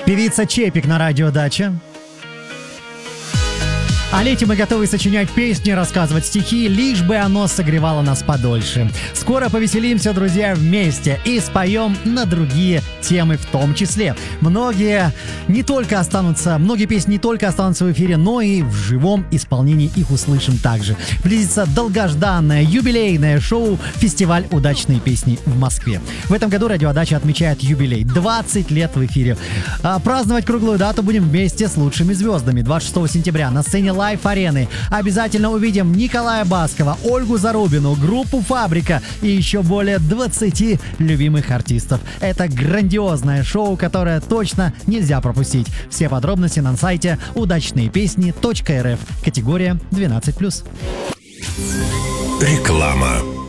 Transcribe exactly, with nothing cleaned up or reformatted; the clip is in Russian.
Певица Чепик на радио Дача. О лете мы готовы сочинять песни, рассказывать стихи, лишь бы оно согревало нас подольше. Скоро повеселимся, друзья, вместе и споем на другие темы в том числе. Многие не только останутся, многие песни не только останутся в эфире, но и в живом исполнении их услышим также. Близится долгожданное юбилейное шоу «Фестиваль удачной песни» в Москве. В этом году радиодача отмечает юбилей. двадцать лет в эфире. А праздновать круглую дату будем вместе с лучшими звездами. двадцать шестого сентября на сцене Лайф-арены обязательно увидим Николая Баскова, Ольгу Зарубину, группу «Фабрика» и еще более двадцати любимых артистов. Это грандиозное шоу, которое точно нельзя пропустить. Все подробности на сайте удачные песни точка эр эф. Категория двенадцать плюс. Реклама.